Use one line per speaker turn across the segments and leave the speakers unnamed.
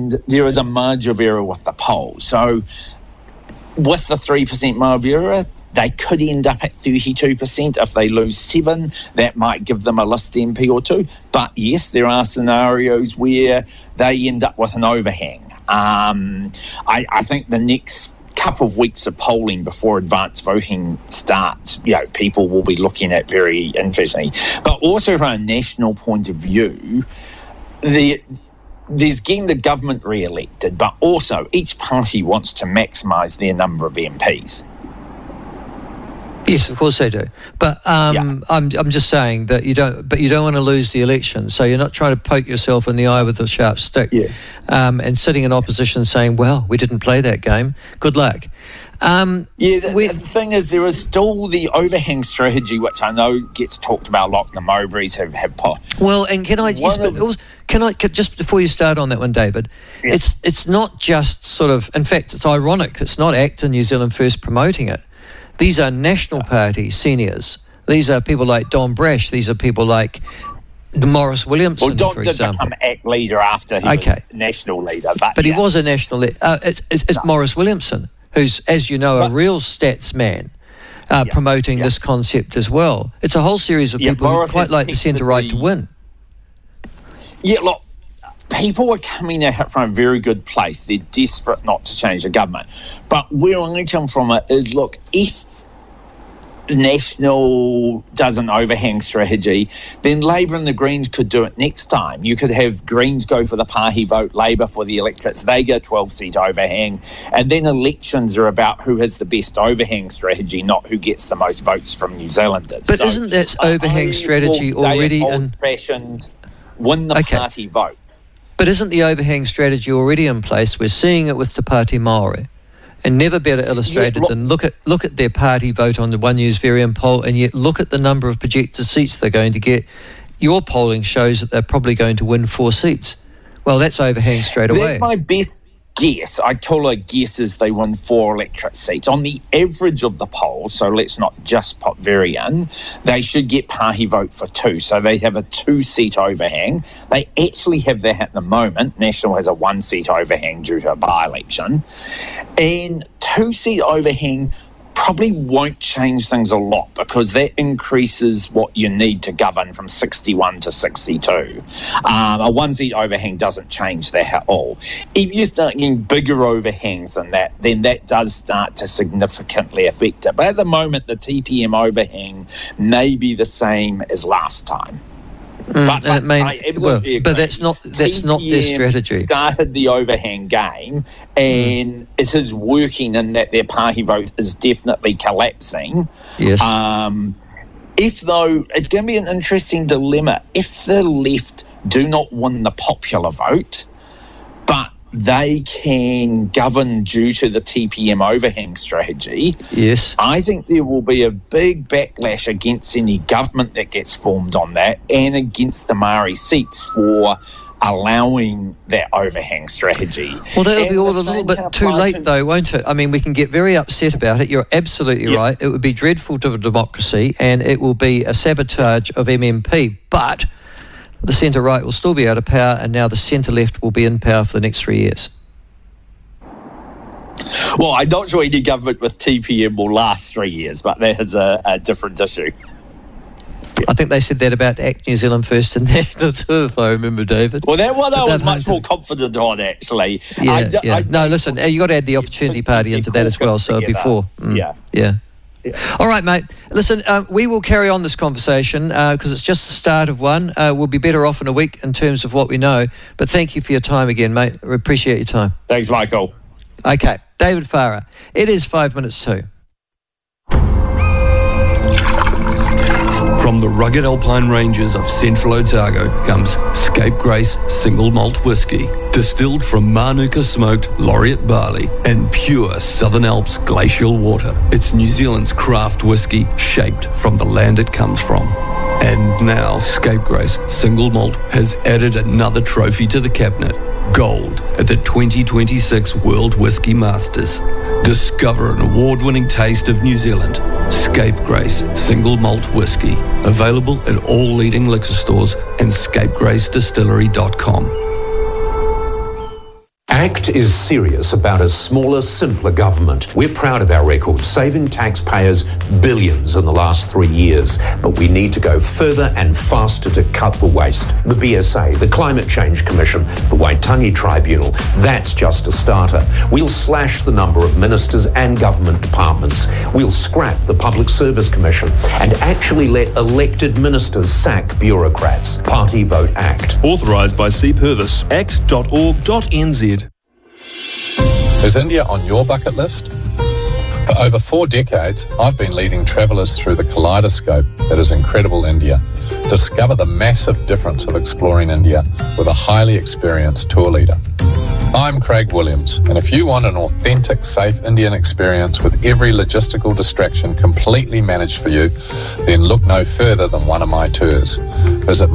and there is a margin of error with the poll. So with the 3% margin of error, they could end up at 32%. If they lose 7, that might give them a list MP or 2. But yes, there are scenarios where they end up with an overhang. I think the next couple of weeks of polling before advanced voting starts, people will be looking at very interestingly. But also from a national point of view, there's getting the government re-elected, but also each party wants to maximise their number of MPs.
Yes, of course they do. But I'm just saying that you don't want to lose the election. So you're not trying to poke yourself in the eye with a sharp stick.
Yeah.
And sitting in opposition saying, well, we didn't play that game. Good luck.
The thing is, there is still the overhang strategy, which I know gets talked about a lot. The Mowbrays have put.
Well, and can I just before you start on that one, David?
Yeah.
It's not just sort of. In fact, it's ironic. It's not ACTA New Zealand First promoting it. These are National Party seniors. These are people like Don Brash. These are people like Morris Williamson,
Don
for
did
example.
become ACT leader after he was national leader. But
he was a national leader. It's Morris Williamson, who's, as you know, a real stats man, promoting this concept as well. It's a whole series of people who quite like the centre-right to win.
Yeah, look, people are coming at it from a very good place. They're desperate not to change the government. But where I come from it is, look, if National does an overhang strategy, then Labour and the Greens could do it next time. You could have Greens go for the party vote, Labour for the electorates. They get a 12-seat overhang. And then elections are about who has the best overhang strategy, not who gets the most votes from New Zealanders.
But isn't that overhang strategy already
old-fashioned, win the party vote?
But isn't the overhang strategy already in place? We're seeing it with Te Pāti Māori. And never better illustrated than look at their party vote on the One News Variant poll, and yet look at the number of projected seats they're going to get. Your polling shows that they're probably going to win 4 seats. Well, that's overhang straight away.
That's my best guess. I totally guess is they win 4 electorate seats. On the average of the polls, so let's not just put Varian, they should get party vote for 2. So they have a 2-seat overhang. They actually have that at the moment. National has a 1-seat overhang due to a by-election. And 2-seat overhang probably won't change things a lot because that increases what you need to govern from 61 to 62. A 1-seat overhang doesn't change that at all. If you start getting bigger overhangs than that, then that does start to significantly affect it. But at the moment, the TPM overhang may be the same as last time.
But that's not their strategy.
Started the overhang game, and it is working in that their party vote is definitely collapsing.
Yes.
It's going to be an interesting dilemma. If the left do not win the popular vote, but they can govern due to the TPM overhang strategy,
yes,
I think there will be a big backlash against any government that gets formed on that and against the Māori seats for allowing that overhang strategy.
Well, that'll be all a little bit too late, though, won't it? I mean, we can get very upset about it. You're absolutely right. It would be dreadful to democracy, and it will be a sabotage of MMP, but the centre-right will still be out of power, and now the centre-left will be in power for the next 3 years.
Well, I'm not sure any government with TPM will last 3 years, but that is a different issue.
I think they said that about ACT New Zealand First and National too, if I remember, David.
Well, that one I was much more confident on, actually.
No, listen, you got to add the Opportunity Party into that as well, so before. Yeah. All right, mate. Listen, we will carry on this conversation because it's just the start of one. We'll be better off in a week in terms of what we know. But thank you for your time again, mate. We appreciate your time.
Thanks, Michael.
Okay, David Farah. It is 5 minutes to.
From the rugged alpine ranges of central Otago comes Scapegrace Single Malt Whisky, distilled from Manuka smoked laureate barley and pure Southern Alps glacial water. It's New Zealand's craft whisky shaped from the land it comes from. And now Scapegrace Single Malt has added another trophy to the cabinet, gold at the 2026 World Whisky Masters. Discover an award-winning taste of New Zealand. Scapegrace Single Malt Whisky. Available at all leading liquor stores and scapegracedistillery.com.
ACT is serious about a smaller, simpler government. We're proud of our record, saving taxpayers billions in the last 3 years. But we need to go further and faster to cut the waste. The BSA, the Climate Change Commission, the Waitangi Tribunal, that's just a starter. We'll slash the number of ministers and government departments. We'll scrap the Public Service Commission and actually let elected ministers sack bureaucrats. Party Vote ACT.
Authorised by C. Purvis. act.org.nz.
Is India on your bucket list? For over 4 decades, I've been leading travellers through the kaleidoscope that is incredible India. Discover the massive difference of exploring India with a highly experienced tour leader. I'm Craig Williams, and if you want an authentic, safe Indian experience with every logistical distraction completely managed for you, then look no further than one of my tours. Visit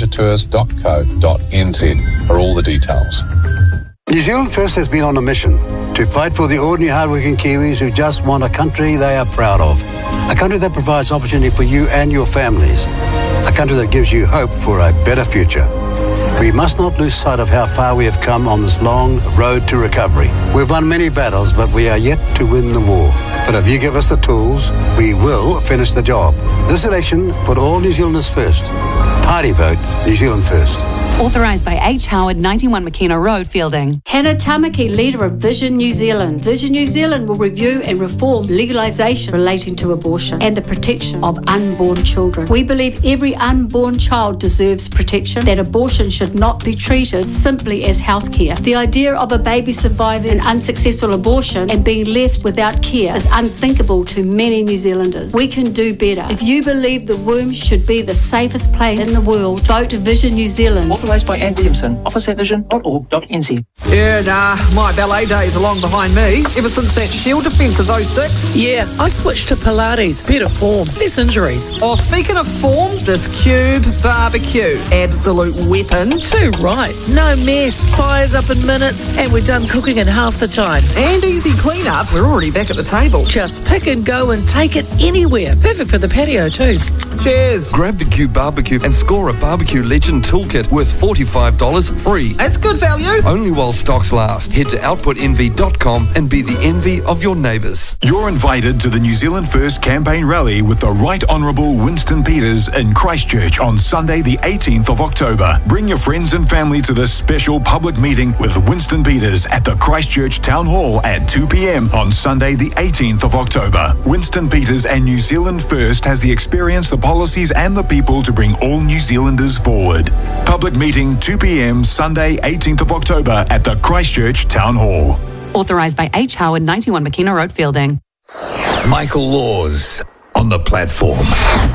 maharajatours.co.nz for all the details.
New Zealand First has been on a mission to fight for the ordinary hardworking Kiwis who just want a country they are proud of. A country that provides opportunity for you and your families. A country that gives you hope for a better future. We must not lose sight of how far we have come on this long road to recovery. We've won many battles, but we are yet to win the war. But if you give us the tools, we will finish the job. This election, put all New Zealanders first. Party vote, New Zealand First.
Authorised by H. Howard, 91 McKenna Road, Fielding.
Hannah Tamaki, leader of Vision New Zealand. Vision New Zealand will review and reform legalisation relating to abortion and the protection of unborn children. We believe every unborn child deserves protection, that abortion should not be treated simply as healthcare. The idea of a baby surviving an unsuccessful abortion and being left without care is unthinkable to many New Zealanders. We can do better. If you believe the womb should be the safest place in the world, vote Vision New Zealand.
Authorised by Anne Williamson, officeatvision.org.nz.
Yeah, my ballet days are long behind me. Ever since that Shield defence of 06.
Yeah, I switched to Pilates. Better form, less injuries.
Oh, speaking of forms, this Cube Barbecue. Absolute weapon.
Too right. No mess. Fires up in minutes, and we're done cooking in half the time.
And easy clean-up. We're already back at the table.
Just pick and go and take it anywhere. Perfect for the patio too.
Cheers.
Grab the Cube Barbecue and score a Barbecue Legend Toolkit worth $45 free.
That's good value.
Only while stocks last. Head to outputenvy.com and be the envy of your neighbours.
You're invited to the New Zealand First campaign rally with the Right Honourable Winston Peters in Christchurch on Sunday the 18th of October. Bring your friends and family to this special public meeting with Winston Peters at the Christchurch Town Hall at 2 p.m. on Sunday the 18th of October. Winston Peters and New Zealand First has the experience, the policies and the people to bring all New Zealanders forward. Public meeting 2 p.m. Sunday 18th of October at the Christchurch Town Hall.
Authorised by H. Howard, 91 McKenna Road, Fielding.
Michael Laws on the platform.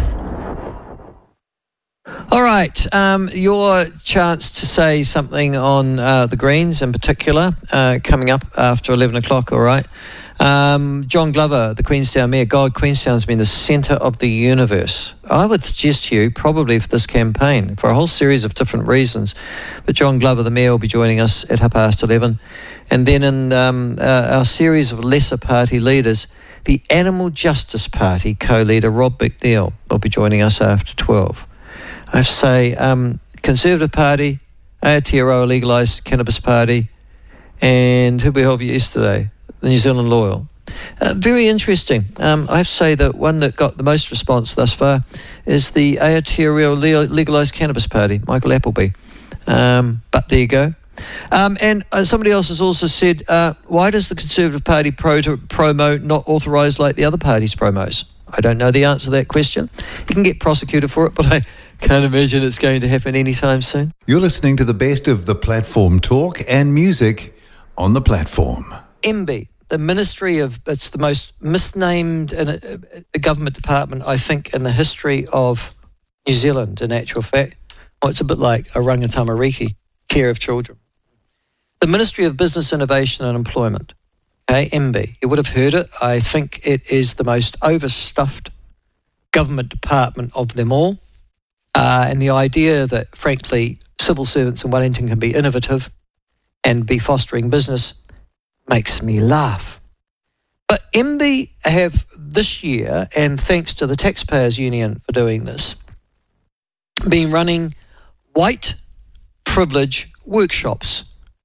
All right, your chance to say something on the Greens in particular, coming up after 11 o'clock, all right? John Glover, the Queenstown Mayor. God, Queenstown's been the centre of the universe. I would suggest to you, probably for this campaign, for a whole series of different reasons. But John Glover, the Mayor, will be joining us at 11:30. And then in our series of lesser party leaders, the Animal Justice Party co-leader, Rob McNeil, will be joining us after 12. I have to say, Conservative Party, Aotearoa Legalised Cannabis Party, and who we held yesterday? The New Zealand Loyal. Very interesting. I have to say that one that got the most response thus far is the Aotearoa Legalised Cannabis Party, Michael Appleby. But there you go. And somebody else has also said, why does the Conservative Party promo not authorised like the other parties' promos? I don't know the answer to that question. You can get prosecuted for it, but I can't imagine it's going to happen anytime soon.
You're listening to the best of the platform talk and music on the platform.
MB. The Ministry of, it's the most misnamed in a government department, I think, in the history of New Zealand, in actual fact. Well, it's a bit like a rangatamariki, care of children. The Ministry of Business, Innovation and Employment, okay, MB. You would have heard it. I think it is the most overstuffed government department of them all. And the idea that, frankly, civil servants in Wellington can be innovative and be fostering business makes me laugh. But MB have this year, and thanks to the Taxpayers Union for doing this, been running white privilege workshops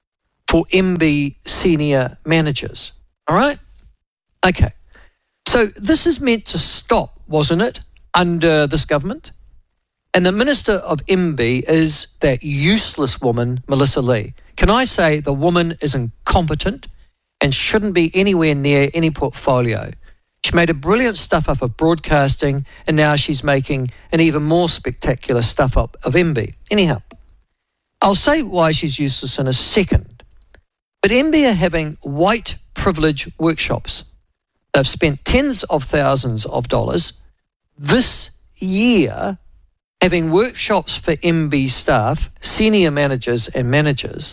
for MB senior managers. All right? Okay. So this is meant to stop, wasn't it, under this government? And the Minister of MB is that useless woman, Melissa Lee. Can I say the woman is incompetent and shouldn't be anywhere near any portfolio? She made a brilliant stuff up of broadcasting, and now she's making an even more spectacular stuff up of MB. Anyhow, I'll say why she's useless in a second. But MB are having white privilege workshops. They've spent tens of thousands of dollars this year having workshops for MB staff, senior managers and managers,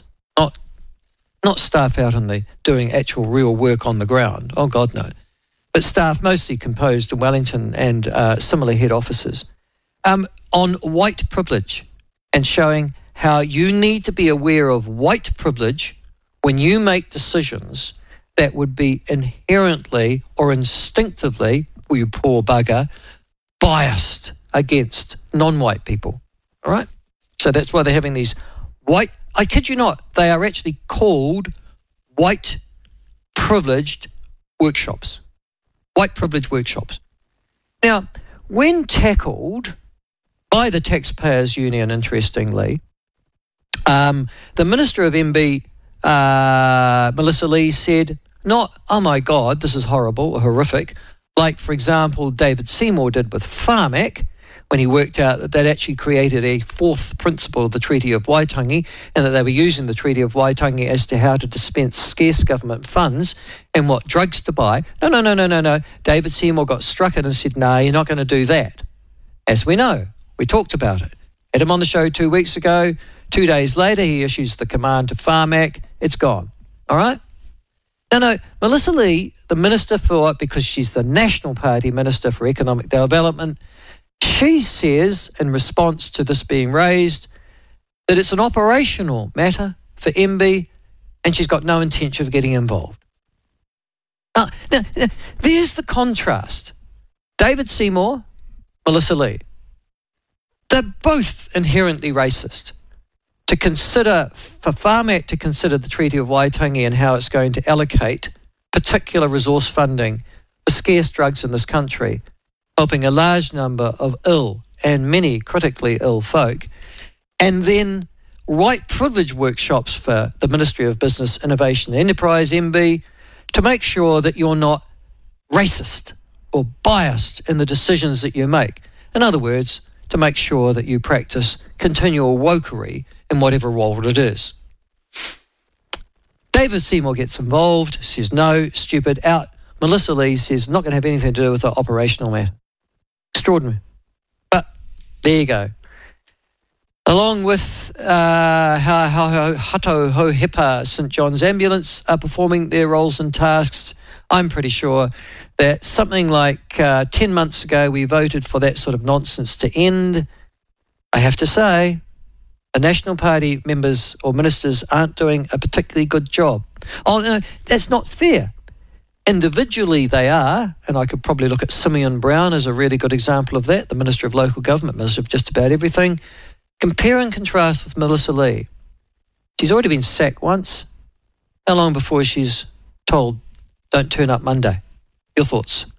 not staff out in the doing actual real work on the ground. Oh, God, no. But staff mostly composed in Wellington and similar head offices, on white privilege and showing how you need to be aware of white privilege when you make decisions that would be inherently or instinctively, well, you poor bugger, biased against non-white people, all right? So that's why they're having these white, I kid you not, they are actually called white privileged workshops. White privilege workshops. Now, when tackled by the Taxpayers Union, interestingly, the Minister of MB, Melissa Lee, said, not, oh my God, this is horrible or horrific, like, for example, David Seymour did with Pharmac, when he worked out that they'd actually created a fourth principle of the Treaty of Waitangi and that they were using the Treaty of Waitangi as to how to dispense scarce government funds and what drugs to buy. No. David Seymour got struck in and said, no, you're not going to do that. As we know, we talked about it. Had him on the show 2 weeks ago. 2 days later, he issues the command to Pharmac. It's gone. All right? No, Melissa Lee, the Minister for, because she's the National Party Minister for Economic Development, she says, in response to this being raised, that it's an operational matter for MB and she's got no intention of getting involved. Now, there's the contrast. David Seymour, Melissa Lee, they're both inherently racist. To consider, for Pharmac to consider the Treaty of Waitangi and how it's going to allocate particular resource funding for scarce drugs in this country, helping a large number of ill and many critically ill folk, and then white privilege workshops for the Ministry of Business, Innovation and Enterprise, MB, to make sure that you're not racist or biased in the decisions that you make. In other words, to make sure that you practice continual wokery in whatever role it is. David Seymour gets involved, says no, stupid, out. Melissa Lee says not going to have anything to do with the operational matter. Extraordinary. But there you go. Along with Hato Hohepa St John's Ambulance are performing their roles and tasks, I'm pretty sure that something like 10 months ago we voted for that sort of nonsense to end. I have to say, the National Party members or ministers aren't doing a particularly good job. Oh, no, that's not fair. Individually they are, and I could probably look at Simeon Brown as a really good example of that, the Minister of Local Government, Minister of just about everything. Compare and contrast with Melissa Lee. She's already been sacked once. How long before she's told, don't turn up Monday? Your thoughts?